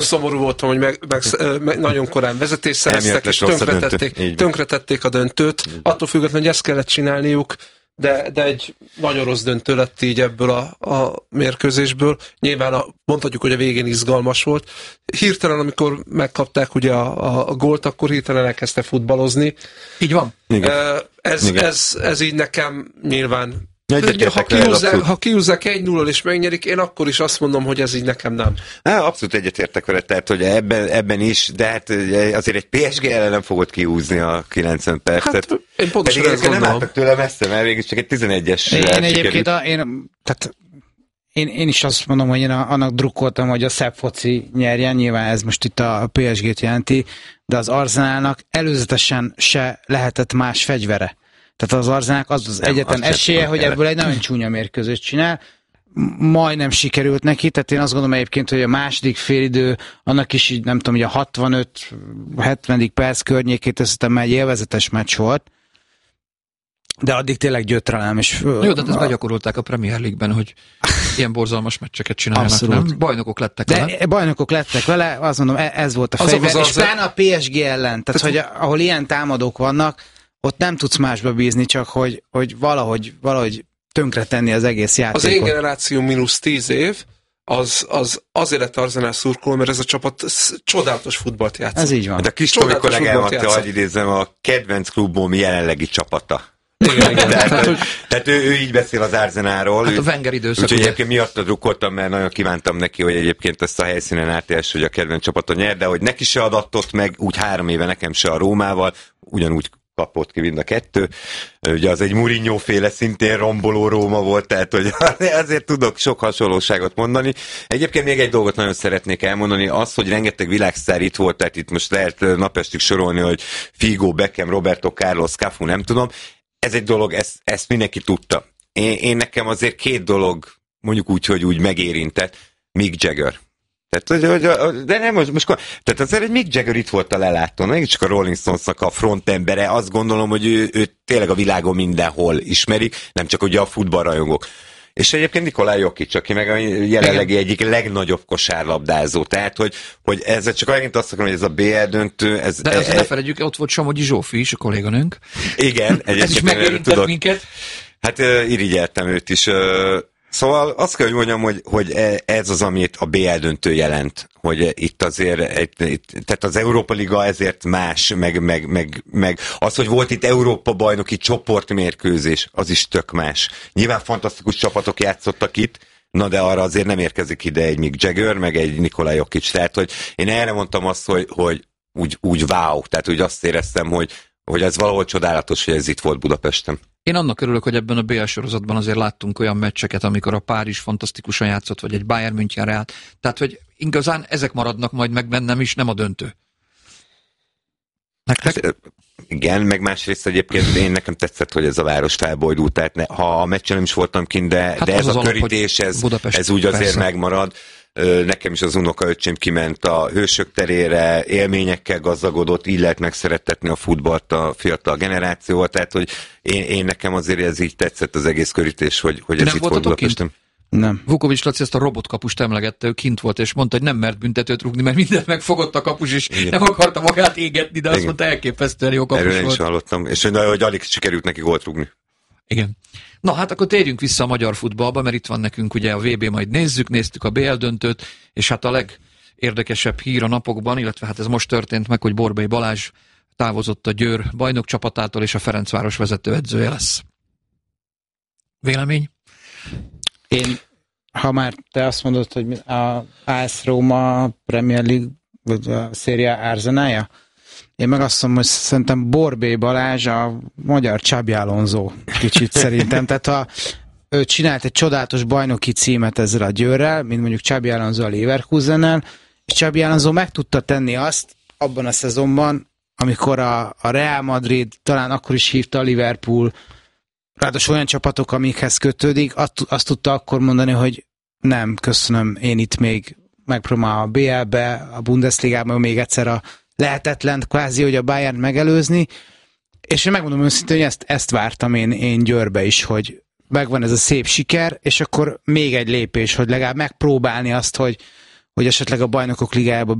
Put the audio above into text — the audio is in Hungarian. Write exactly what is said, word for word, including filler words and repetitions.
szomorú voltam, hogy meg, meg, meg nagyon korán vezetés szereztek, és tönkretették, tönkretették a döntőt. Attól függetlenül, hogy ezt kellett csinálniuk, de, de egy nagyon rossz döntő lett így ebből a, a mérkőzésből. Nyilván a, mondhatjuk, hogy a végén izgalmas volt. Hirtelen, amikor megkapták ugye a, a gólt, akkor hirtelen elkezdte futballozni. Így van. Ez, ez, ez így nekem nyilván... Ha kiúzzák, ha kiúzzák egy nullal és megnyerik, én akkor is azt mondom, hogy ez így nekem nem. Há, abszolút egyetértek vele, tehát hogy ebben, ebben is, de hát azért egy pé es gé ellen nem fogod kiúzni a kilencven percet. Hát, én pontosan ezt gondolom. Nem álltak tőle messze, mert végül csak egy tizenegyes. Én egyébként, a, én, tehát én, én is azt mondom, hogy én annak drukkoltam, hogy a szebb foci nyerjen, nyilván ez most itt a pé es gét jelenti, de az Arsenalnak előzetesen se lehetett más fegyvere. Tehát az Arsenalnak az az nem, egyetlen esélye, hogy ebből egy nagyon csúnya mérkőzést csinál. Majdnem sikerült neki, tehát én azt gondolom egyébként, hogy a második félidő, annak is így nem tudom, hogy a hatvanöt hetvenedik perc környékét, ez egy élvezetes meccs volt, de addig tényleg gyötrelem. És jó, de ezt begyakorolták a Premier League-ben, hogy ilyen borzalmas meccseket csinálnak, abszolút. Nem? Bajnokok lettek de vele. bajnokok lettek vele, azt mondom, ez volt a fegyver, és pláne a pé es gé ellen, tehát hogy ahol ilyen támadók vannak, ott nem tudsz másba bízni, csak hogy, hogy valahogy, valahogy tönkretenni az egész játékot. Az én generáció mínusz tíz év, az, az azért lett Arsenal szurkoló, mert ez a csapat csodálatos futballt játszott. Ez így van. De a kis Tomi kollégámat, ahogy idézem, a kedvenc klubom jelenlegi csapata. Igen, igen. Tehát, tehát, hogy... tehát ő, ő így beszél az Arsenalról. Hát a Wenger időszak. Úgyhogy egyébként miatta drukkoltam, mert nagyon kívántam neki, hogy egyébként ezt a helyszínen átélsz, hogy a kedvenc csapata nyer, de hogy neki se adatott meg, úgy három éve nekem se a Rómával, ugyanúgy kapott ki mind a kettő. Ugye az egy Mourinho-féle szintén romboló Róma volt, tehát hogy azért tudok sok hasonlóságot mondani. Egyébként még egy dolgot nagyon szeretnék elmondani, az, hogy rengeteg világsztár itt volt, tehát itt most lehet napestig sorolni, hogy Figo, Beckham, Roberto Carlos, Cafu, nem tudom. Ez egy dolog, ezt, ezt mindenki tudta. Én, én nekem azért két dolog, mondjuk úgy, hogy úgy megérintett. Mick Jagger. Tehát, hogy, hogy, de nem, most, most tehát azért egy Mick Jagger itt volt a lelátón, mégiscsak a Rolling Stonesnak a frontembere, azt gondolom, hogy ő, ő tényleg a világon mindenhol ismerik, nem csak ugye a futballrajongók. És egyébként Nikolaj Jokic, aki meg a jelenlegi egyik legnagyobb kosárlabdázó. Tehát, hogy, hogy ez csak annyit azt akarom, hogy ez a bé el döntő... Ez, de ezt e, ne felejtjük, ott volt Somogyi Zsófi is, a kolléganőnk. Igen, egyébként ez is megérintett minket. Hát uh, irigyeltem őt is. Uh, Szóval azt kell, hogy mondjam, hogy, hogy ez az, amit a bé el döntő jelent, hogy itt azért, itt, tehát az Európa Liga ezért más, meg, meg, meg, meg az, hogy volt itt Európa bajnoki csoportmérkőzés, az is tök más. Nyilván fantasztikus csapatok játszottak itt, na de arra azért nem érkezik ide egy Mick Jagger, meg egy Nikolaj Jokic. Tehát, hogy én erre mondtam azt, hogy, hogy úgy, úgy wow, tehát úgy azt éreztem, hogy, hogy ez valahol csodálatos, hogy ez itt volt Budapesten. Én annak örülök, hogy ebben a bé el sorozatban azért láttunk olyan meccseket, amikor a Párizs fantasztikusan játszott, vagy egy Bayern München Real. Tehát, hogy igazán ezek maradnak majd meg bennem is, nem a döntő. Nektek? Hát, igen, meg másrészt egyébként én nekem tetszett, hogy ez a város felbojdult, tehát ne, ha a meccsen nem is voltam kint, de, hát de ez a alap, körítés, ez, ez úgy azért persze megmarad. Nekem is az unokaöcsém kiment a Hősök terére, élményekkel gazdagodott, így lehet megszerettetni a futballt a fiatal generációval, tehát hogy én, én nekem azért ez így tetszett az egész körítés, hogy, hogy ez nem itt volt Budapesten. Nem. Vukovics Laci ezt a robotkapust emlegette, ő kint volt, és mondta, hogy nem mert büntetőt rúgni, mert mindent megfogott a kapus, és igen, nem akarta magát égetni, de azt igen, mondta, elképesztően jó kapus erről volt. Erről is hallottam, és hogy, hogy alig sikerült neki gólt rúgni. Igen. Na hát akkor térjünk vissza a magyar futballba, mert itt van nekünk ugye a vé bé, majd nézzük, néztük a bé el döntőt, és hát a legérdekesebb hír a napokban, illetve hát ez most történt meg, hogy Borbély Balázs távozott a Győr bajnok csapatától, és a Ferencváros vezetőedzője lesz. Vélemény? Én, ha már te azt mondod, hogy a á es Róma Premier League, vagy a Serie A Arsenalja, én meg azt mondom, hogy szerintem Borbély Balázs a magyar Xabi Alonso kicsit szerintem. Tehát ha ő csinált egy csodálatos bajnoki címet ezzel a Győrrel, mint mondjuk Xabi Alonso a Leverkusennel, és Xabi Alonso meg tudta tenni azt abban a szezonban, amikor a, a Real Madrid, talán akkor is hívta a Liverpool, ráadásul olyan csapatok, amikhez kötődik, azt, azt tudta akkor mondani, hogy nem, köszönöm, én itt még megpróbálom a bé el-be, a Bundesligában még egyszer a lehetetlen kvázi, hogy a Bayern megelőzni, és én megmondom őszintén, hogy ezt, ezt vártam én, én Győrbe is, hogy megvan ez a szép siker, és akkor még egy lépés, hogy legalább megpróbálni azt, hogy, hogy esetleg a Bajnokok Ligájába